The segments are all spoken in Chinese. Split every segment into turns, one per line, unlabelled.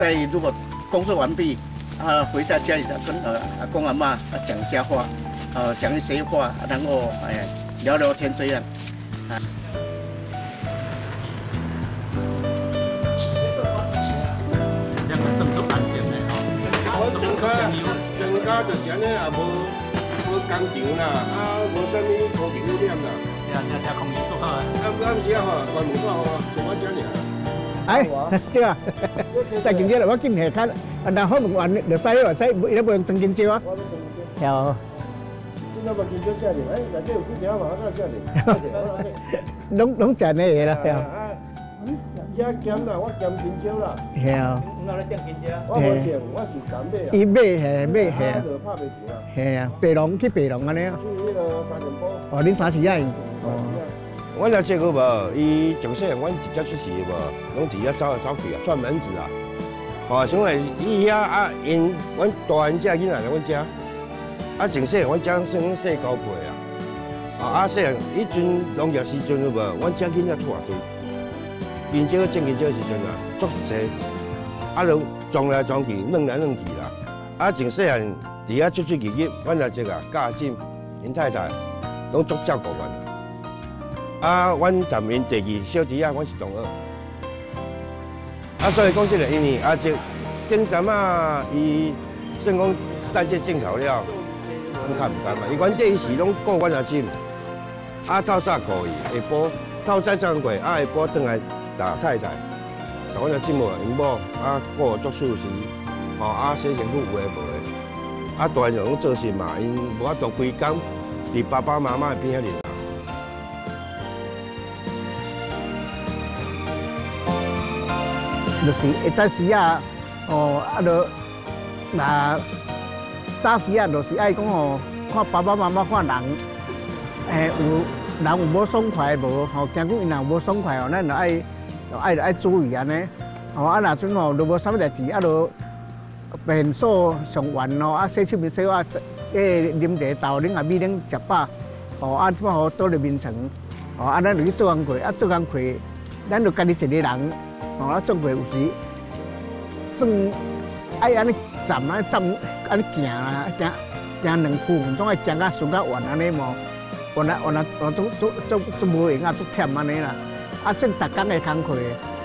在如果工作完毕，回到家里跟阿公阿妈讲一下话，讲一些话，然后聊聊天这样。
这样算做安全的吼。
增加就是安尼也无工厂啦，无啥物高级污染啦。
听空气足好啊。
暗时啊吼，关门口吼，就我遮尔。
哎，这啊，在经济了，我今下看，然后完就使了，使伊咧用真金蕉啊。有。
今仔嘛金蕉遮尔，内底有几条嘛，我遮尔。
拢食呢个啦，
遮咸啦，我咸金蕉啦。
系啊。
哪咧种金蕉？
我无种，我是干买啊。
伊买系啊。
就拍袂住啊。
系啊，白龙去白龙安尼啊。
去迄个三元堡。
哦，恁三时啊？
哦。阮遐这个无，伊从细汉阮直接出世无，拢伫遐走来走去啊，串门子啊。哦，像来伊遐因阮大汉遮囡仔来阮遮，从细汉阮遮算细交配啊。细汉迄阵农业时阵有无，阮遮囡仔拖堆，金蕉种金蕉时阵啊，足济，就撞来撞去，弄来弄去啦。从细汉伫遐出入入，阮来这个家境，因太太拢足照顾阮。阮谈因第二小弟阮是同学。所以讲这个因为这顶站伊算讲带这镜头了，唔甘嘛。伊阮这伊是拢顾阮阿婶，透早顾伊，下晡透早上过，下晡转来打太太，打阮阿婶无因某，顾足事时，洗身躯有诶无诶，大汉就拢做事嘛，因无法度规工伫爸爸妈妈边仔哩。
就是会早时啊，就那早时啊，就是爱讲看爸爸妈妈看人，有人有无爽快无，惊讲因若有无爽快咱就爱注意安尼。若阵就无啥物代志，就便所上完洗手面洗啊，啉茶豆，啉下米，啉食饱，即摆倒入眠床，咱就去做工课，做工课，咱就家己一个人。做过有时，算爱安尼站安尼行啊，行2步，总爱行到顺到完安尼无，做无闲啊，做忝安尼啦。算逐工的工课，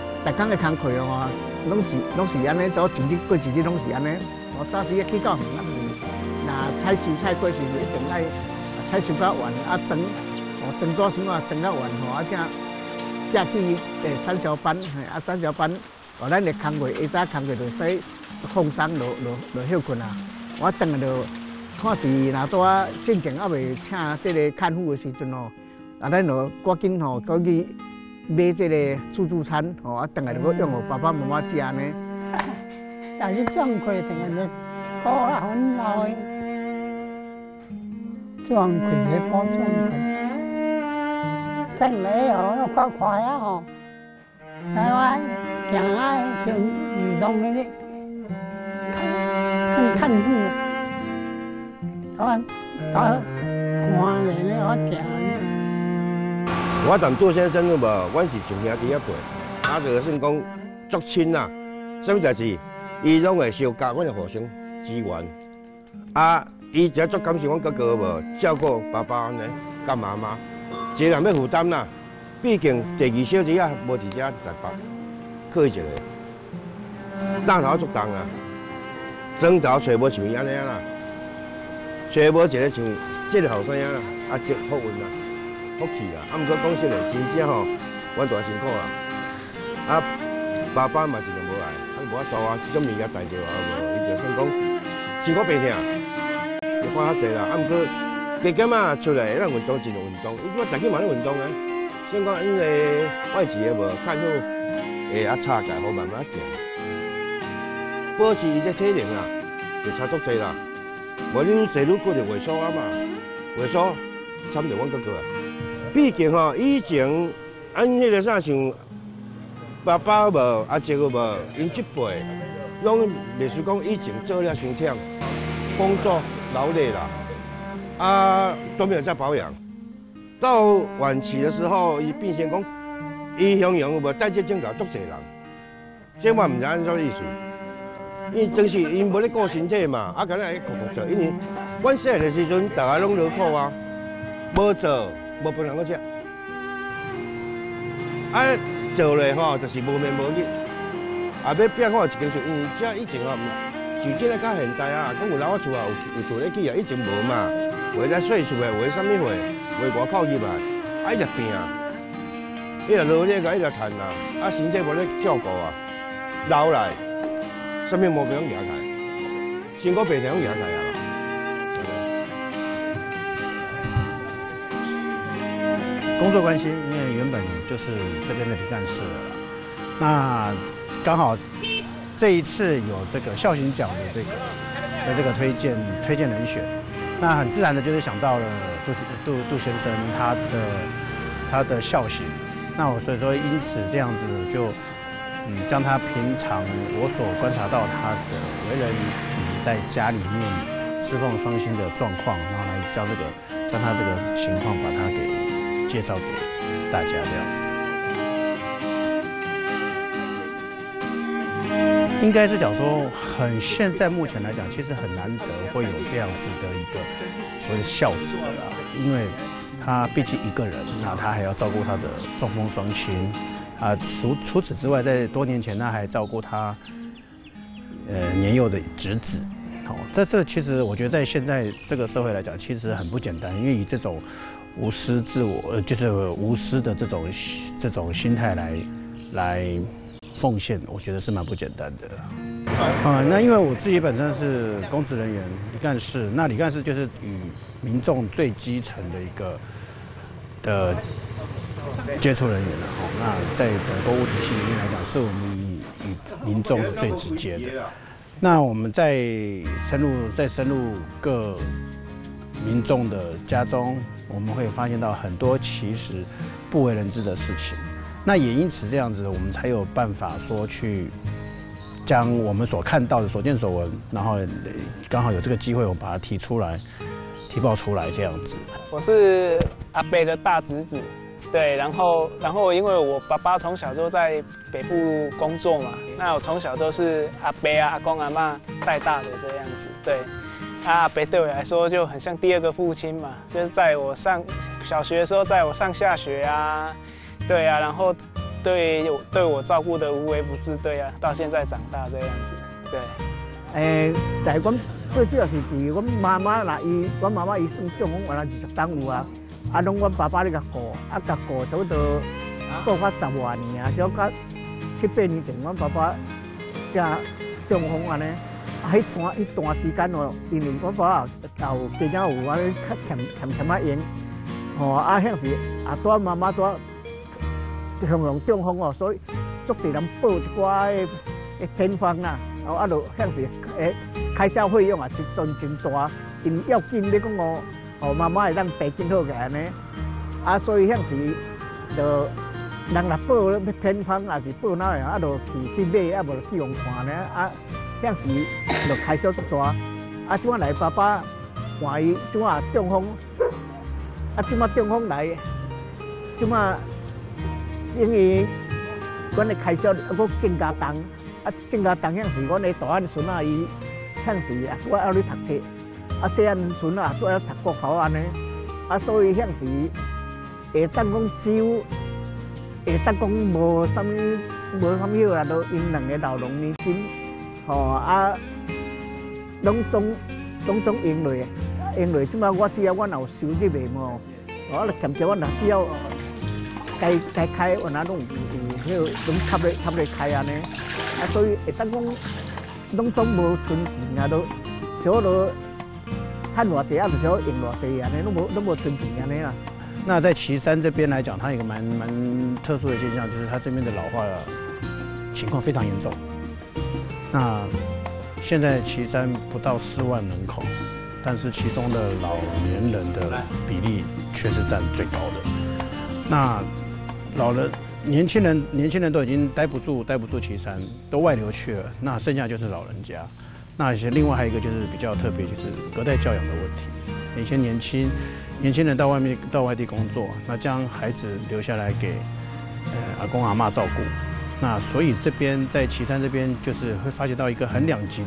拢是安尼，所一日过一日拢是安尼。早时去到远若采收采果时一定爱采收到完，装多少装到完，寄去产销班，产销班，咱的工课下早工课就使放松，就休困啊。我等下就看是若拄进前未请这个看护的时阵咱就赶紧过去买这个自助餐，等下就要用爸爸妈妈食呢。
但是装课等下就过啊，很老的装课的包装课。生理快快啊！台湾行就运动的看护，看我行。
我谈杜先生有无？阮是从兄弟过，就算讲足亲啦。啥物代志，伊拢会相加，阮会互相支援。伊只足感谢阮哥哥无照顾爸爸呢，甲妈妈。一个人要负担啦，毕竟第二小弟无伫遮台北，靠伊一个，担头足重啊，砖头找无像伊安尼啦，找无一个像这个后生仔啦，即福运啦，福气啦。毋过讲实嘞，真正阮大辛苦啦。爸爸嘛是就无来，无法度这种物件带着无，伊就算讲身躯病痛，就看较济啦。毋过。加减出来咱运动尽量运动，我逐天嘛咧运动啊。所以讲因为外事的无看好，差价好慢慢行。保持伊这体能啊，就差足济啦。无你愈坐愈骨就萎缩啊嘛，萎缩惨着阮哥哥啊。毕竟以前迄个啥像爸爸无阿姐个无，因这辈拢袂输讲以前做了伤忝，工作劳累啦。都没有在保养，到晚期的时候，伊变成讲，伊形容无带这镜头足济人，这我唔知安怎意思。 因为就是因无咧顾身体嘛，啊，敢若咧顾做，因为阮细汉的时阵，大家拢劳苦啊，无做无分人个食，啊，做咧吼就是无眠无日，啊，要变看一间厝，因为遮以前吼，就即个较现代啊，讲有老厝啊，有厝咧起啊，以前无嘛，为咧细厝诶，为啥物货，为外口入来，啊，伊着拼，伊着劳力个，伊着趁啊，啊，身体无咧照顾啊，老来。 什么毛病拢惹开，身躯病痛拢惹开啊！
工作关系，因为原本就是这边的李干事了，那刚好这一次有这个孝行奖的这个推荐人选，那很自然的就是想到了杜先生他的孝行，那我所以说因此这样子就。 将他平常我所观察到他的为人，以及在家里面侍奉双星的状况，然后来将他这个情况把他给介绍给大家这样子。应该是讲说，现在目前来讲，其实很难得会有这样子的一个所谓的孝子啦，因为他毕竟一个人，那他还要照顾他的中风双亲。 啊，除此之外，在多年前他还照顾他年幼的侄子。好，这其实我觉得在现在这个社会来讲，其实很不简单，因为以这种无私自我，就是无私的这种心态来奉献，我觉得是蛮不简单的。啊，那因为我自己本身是公职人员，李干事，那李干事就是与民众最基层的一个的。 接触人员了，那在整个公务体系里面来讲，是我们与民众是最直接的。那我们在深入各民众的家中，我们会发现到很多其实不为人知的事情。那也因此这样子，我们才有办法说去将我们所看到的所见所闻，然后刚好有这个机会，我把它提报出来这样子。
我是阿伯的大侄子。 对，然后因为我爸爸从小就在北部工作嘛，那我从小都是阿伯啊、阿公阿嬷带大的这样子。对，阿伯对我来说就很像第二个父亲嘛，就是在我上小学的时候，在我上下学啊，对啊，然后对我照顾的无微不至，对啊，到现在长大这样子，对。
在阮最主要是自阮妈妈啦，阮妈妈伊算中风，原来20档有啊。 啊，拢阮爸爸咧甲顾，啊甲顾差不多顾到10多年啊，少到7、8年前，阮爸爸才中风安尼。啊，迄段时间哦，因为阮爸爸有家长有安尼较欠啊烟，吼啊，迄时啊，拄妈妈拄用中风哦，所以足侪人报一寡的偏方啦，然后啊，就迄时开销费用啊是真大，因为要紧咧讲哦。 哦，妈妈会当病紧好个安尼，啊，所以迄时就人若报偏方，也是报哪样，啊，就去买，啊，无就去用看呢，啊，迄时就开销足大，啊，即摆来爸爸看伊，即摆中风，啊，即摆中风来，即摆因为阮的开销佫增加重，啊，增加重迄时阮的大汉孙仔伊迄时啊，拄要咧读册。 啊，细汉时阵啊，都要读国考安尼，啊，所以迄时会当讲少，会当讲无啥物好啊，都因两个老农年金，吼啊，拢总用落，即摆我只要阮有收入的嘛，我就兼着阮若只要该开，我哪拢有拢插咧开安尼，啊，所以会当讲拢总无存钱啊，都少落。 看偌济啊，就是要用偌济安尼，拢无存钱安尼啦。
那在旗山这边来讲，它有一个蛮特殊的现象，就是它这边的老化情况非常严重。那现在旗山不到4万人口，但是其中的老年人的比例却是占最高的。那年轻人都已经待不住旗山，都外流去了，那剩下就是老人家。 那另外还有一个就是比较特别，就是隔代教养的问题。有些年轻人到外地工作，那将孩子留下来给阿公阿嬷照顾。那所以这边在旗山这边就是会发觉到一个很两极